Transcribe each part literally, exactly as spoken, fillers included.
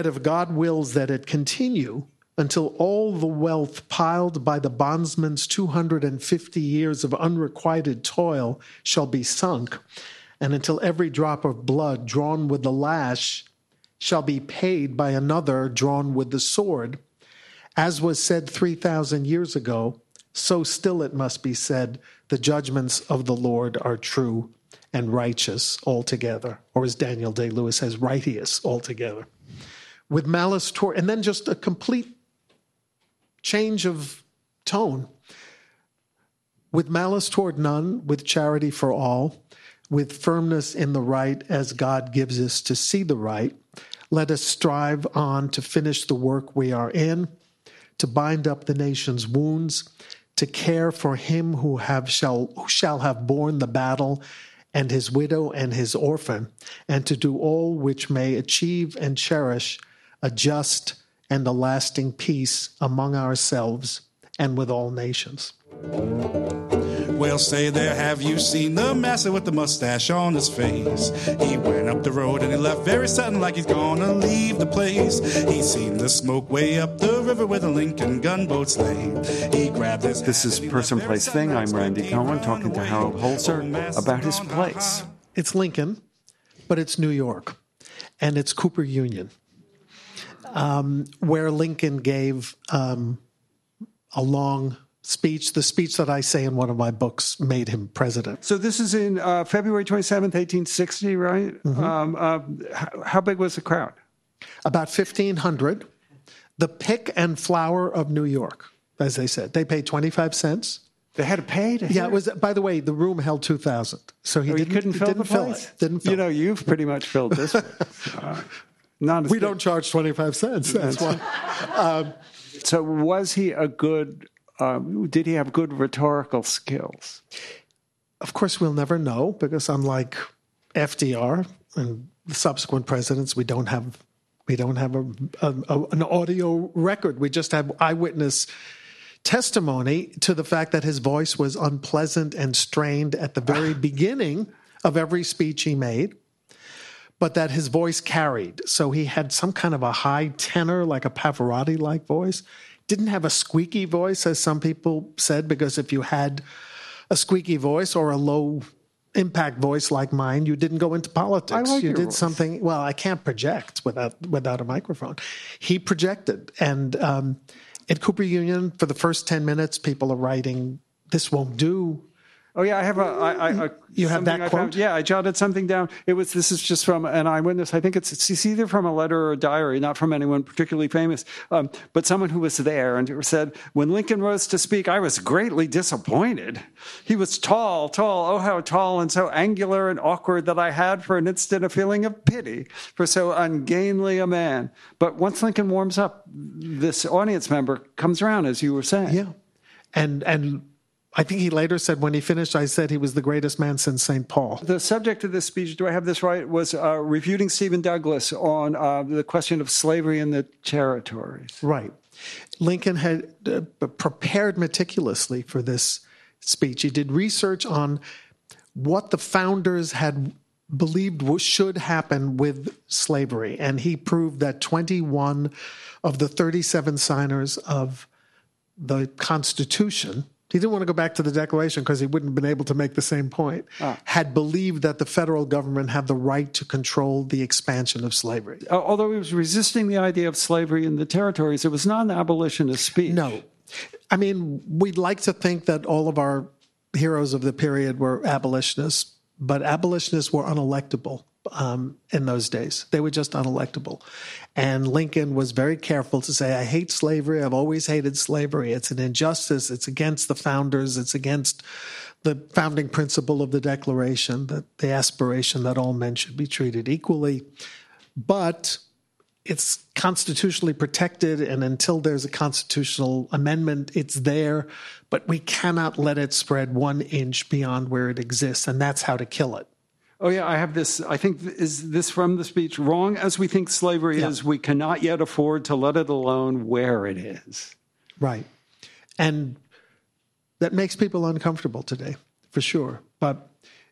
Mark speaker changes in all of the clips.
Speaker 1: Yet if God wills that it continue until all the wealth piled by the bondsman's two hundred fifty years of unrequited toil shall be sunk, and until every drop of blood drawn with the lash shall be paid by another drawn with the sword, as was said three thousand years ago, so still it must be said, the judgments of the Lord are true and righteous altogether, or as Daniel Day-Lewis says, righteous altogether. With malice toward, and then just a complete change of tone. With malice toward none, with charity for all, with firmness in the right as God gives us to see the right, let us strive on to finish the work we are in, to bind up the nation's wounds, to care for him who have shall who shall have borne the battle, and his widow and his orphan, and to do all which may achieve and cherish a just and a lasting peace among ourselves and with all nations.
Speaker 2: Well, say there, have you seen the master with the mustache on his face? He went up the road and he left very sudden like he's gonna leave the place. He seen the smoke way up the river where the Lincoln gunboats lay. He grabbed his
Speaker 3: This is Person, Place, Thing. I'm Randy Cohen talking to Harold Holzer about his place.
Speaker 1: It's Lincoln, but it's New York, and it's Cooper Union, um, where Lincoln gave um, a long speech. The speech that I say in one of my books made him president.
Speaker 3: So this is in uh, February twenty-seventh, eighteen sixty, right? Mm-hmm. Um, uh, how, how big was the crowd?
Speaker 1: About fifteen hundred. The pick and flower of New York, as they said. They paid twenty-five cents.
Speaker 3: They had to pay to
Speaker 1: Yeah, it was. By the way, the room held two thousand. So he,
Speaker 3: oh, he
Speaker 1: didn't,
Speaker 3: couldn't
Speaker 1: he
Speaker 3: fill
Speaker 1: didn't
Speaker 3: the
Speaker 1: fill
Speaker 3: place.
Speaker 1: it. Didn't fill
Speaker 3: you know, you've pretty much filled this one. Uh, not
Speaker 1: we
Speaker 3: good.
Speaker 1: don't charge twenty-five cents. That's why. Um,
Speaker 3: so was he a good... Um, did he have good rhetorical skills?
Speaker 1: Of course, we'll never know because unlike F D R and the subsequent presidents, we don't have we don't have a, a, a, an audio record. We just have eyewitness testimony to the fact that his voice was unpleasant and strained at the very beginning of every speech he made, but that his voice carried. So he had some kind of a high tenor, like a Pavarotti-like voice. Didn't have a squeaky voice, as some people said, because if you had a squeaky voice or a low impact voice like mine, you didn't go into politics.
Speaker 3: I like
Speaker 1: you
Speaker 3: your
Speaker 1: did
Speaker 3: voice.
Speaker 1: something. Well, I can't project without without a microphone. He projected, and um, at Cooper Union, for the first ten minutes, people are writing, "This won't do."
Speaker 3: Oh yeah, I have a. I, I, a
Speaker 1: you have that
Speaker 3: I
Speaker 1: quote?
Speaker 3: Found, yeah, I jotted something down. It was. This is just from an eyewitness. I think it's, it's either from a letter or a diary, not from anyone particularly famous, um, but someone who was there and said, "When Lincoln rose to speak, I was greatly disappointed. He was tall, tall, oh how tall, and so angular and awkward that I had for an instant a feeling of pity for so ungainly a man. But once Lincoln warms up, this audience member comes around, as you were saying.
Speaker 1: Yeah, and and." I think he later said, when he finished, I said he was the greatest man since Saint Paul.
Speaker 3: The subject of this speech, do I have this right, was uh, refuting Stephen Douglas on uh, the question of slavery in the territories.
Speaker 1: Right. Lincoln had uh, prepared meticulously for this speech. He did research on what the founders had believed should happen with slavery, and he proved that twenty-one of the thirty-seven signers of the Constitution — he didn't want to go back to the Declaration because he wouldn't have been able to make the same point — ah. had believed that the federal government had the right to control the expansion of slavery.
Speaker 3: Although he was resisting the idea of slavery in the territories, it was not an abolitionist speech.
Speaker 1: No. I mean, we'd like to think that all of our heroes of the period were abolitionists, but abolitionists were unelectable um, in those days. They were just unelectable. And Lincoln was very careful to say, I hate slavery. I've always hated slavery. It's an injustice. It's against the founders. It's against the founding principle of the Declaration, that the aspiration that all men should be treated equally. But it's constitutionally protected, and until there's a constitutional amendment, it's there. But we cannot let it spread one inch beyond where it exists, and that's how to kill it.
Speaker 3: Oh, yeah, I have this. I think, is this from the speech? Wrong as we think slavery yeah. is, we cannot yet afford to let it alone where it is.
Speaker 1: Right. And that makes people uncomfortable today, for sure. But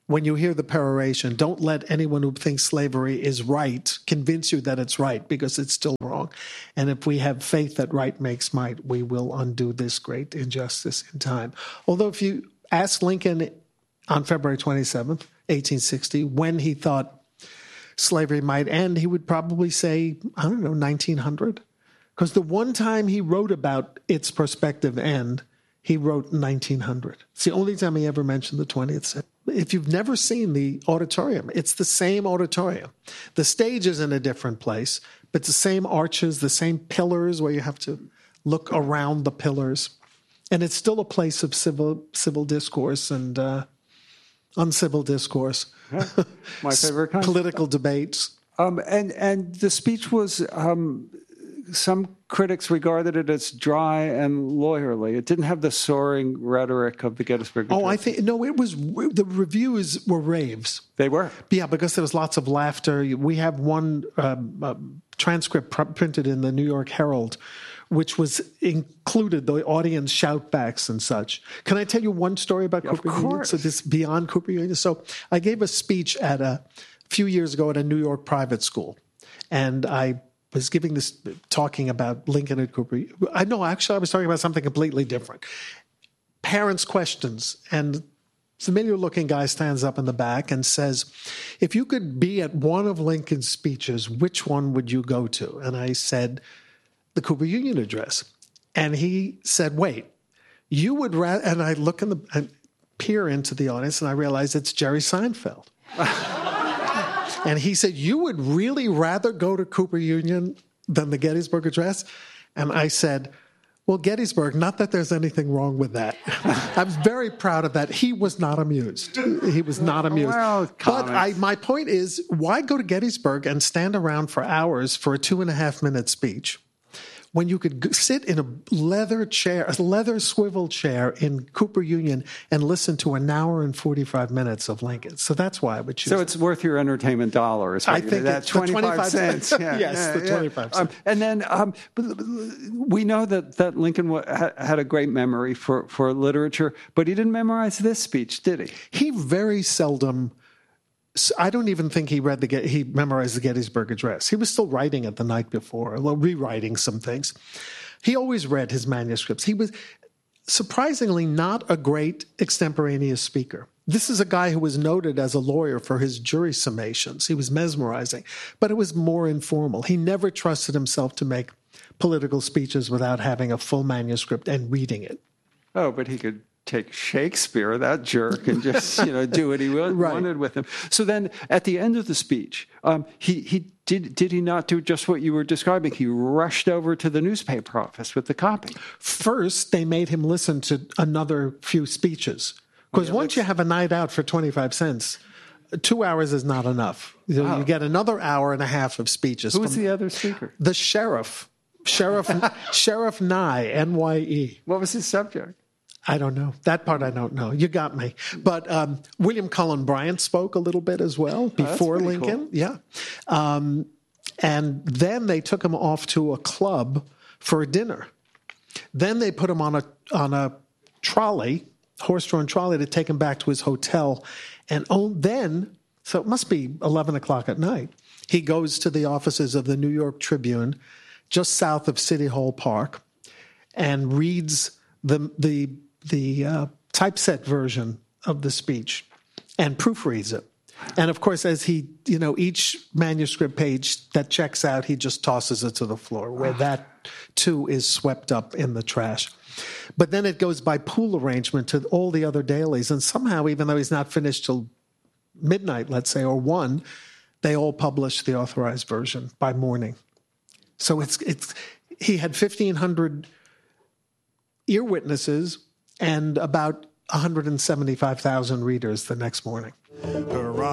Speaker 1: when you hear the peroration, don't let anyone who thinks slavery is right convince you that it's right, because it's still wrong. And if we have faith that right makes might, we will undo this great injustice in time. Although if you ask Lincoln on February twenty-seventh, eighteen sixty, when he thought slavery might end, he would probably say, I don't know, nineteen hundred. Because the one time he wrote about its prospective end, he wrote nineteen hundred. It's the only time he ever mentioned the twentieth century. If you've never seen the auditorium, it's the same auditorium. The stage is in a different place, but it's the same arches, the same pillars where you have to look around the pillars. And it's still a place of civil civil discourse and uh, uncivil discourse.
Speaker 3: Yeah, my favorite kind.
Speaker 1: Political debates.
Speaker 3: Um, and, and the speech was... Um, some critics regarded it as dry and lawyerly. It didn't have the soaring rhetoric of the Gettysburg Address.
Speaker 1: Oh, I think, no, it was, the reviews were raves.
Speaker 3: They were?
Speaker 1: Yeah, because there was lots of laughter. We have one um, uh, transcript pr- printed in the New York Herald, which was included the audience shoutbacks and such. Can I tell you one story about
Speaker 3: Of
Speaker 1: Cooper Union?
Speaker 3: course.
Speaker 1: So this beyond Cooper Union. So I gave a speech at a, a few years ago at a New York private school, and I was giving this, talking about Lincoln at Cooper. I know, actually, I was talking about something completely different. Parents' questions, and familiar-looking guy stands up in the back and says, if you could be at one of Lincoln's speeches, which one would you go to? And I said, the Cooper Union address. And he said, wait, you would rather, and I look in the, and peer into the audience, and I realize it's Jerry Seinfeld. And he said, you would really rather go to Cooper Union than the Gettysburg Address? And I said, well, Gettysburg, not that there's anything wrong with that. I'm very proud of that. He was not amused. He was not amused.
Speaker 3: Well,
Speaker 1: but I, my point is, why go to Gettysburg and stand around for hours for a two and a half minute speech when you could g- sit in a leather chair, a leather swivel chair in Cooper Union and listen to an hour and forty-five minutes of Lincoln? So that's why I would choose.
Speaker 3: So it's worth your entertainment dollars.
Speaker 1: I think
Speaker 3: that's
Speaker 1: it's the
Speaker 3: twenty-five,
Speaker 1: twenty-five
Speaker 3: cents.
Speaker 1: cents.
Speaker 3: Yeah,
Speaker 1: Yes,
Speaker 3: yeah,
Speaker 1: the
Speaker 3: yeah.
Speaker 1: twenty-five
Speaker 3: Um,
Speaker 1: cents.
Speaker 3: and then um, we know that, that Lincoln wa- ha- had a great memory for, for literature, but he didn't memorize this speech, did he?
Speaker 1: He very seldom, I don't even think he read the, he memorized the Gettysburg Address. He was still writing it the night before, well, rewriting some things. He always read his manuscripts. He was surprisingly not a great extemporaneous speaker. This is a guy who was noted as a lawyer for his jury summations. He was mesmerizing, but it was more informal. He never trusted himself to make political speeches without having a full manuscript and reading it.
Speaker 3: Oh, but he could take Shakespeare, that jerk, and just, you know, do what he wa-
Speaker 1: Right.
Speaker 3: wanted with him. So then at the end of the speech, um, he, he did, did he not do just what you were describing? He rushed over to the newspaper office with the copy.
Speaker 1: First, they made him listen to another few speeches. Because
Speaker 3: Yeah,
Speaker 1: once you have a night out for twenty-five cents, two hours is not enough. You,
Speaker 3: Wow.
Speaker 1: you get another hour and a half of speeches.
Speaker 3: Who was
Speaker 1: from
Speaker 3: the other speaker?
Speaker 1: the sheriff, Sheriff Sheriff Nye, N Y E.
Speaker 3: What was his subject?
Speaker 1: I don't know. That part I don't know. You got me. But um, William Cullen Bryant spoke a little bit as well before
Speaker 3: pretty
Speaker 1: Lincoln.
Speaker 3: cool.
Speaker 1: Yeah. Um, and then they took him off to a club for a dinner. Then they put him on a on a trolley, horse-drawn trolley, to take him back to his hotel. And oh, then, so it must be eleven o'clock at night, he goes to the offices of the New York Tribune, just south of City Hall Park, and reads the the the uh, typeset version of the speech and proofreads it. And of course, as he, you know, each manuscript page that checks out, he just tosses it to the floor, where that too is swept up in the trash. But then it goes by pool arrangement to all the other dailies. And somehow, even though he's not finished till midnight, let's say, or one, they all publish the authorized version by morning. So it's it's he had fifteen hundred ear witnesses and about one hundred seventy-five thousand readers the next morning.
Speaker 2: Hurrah.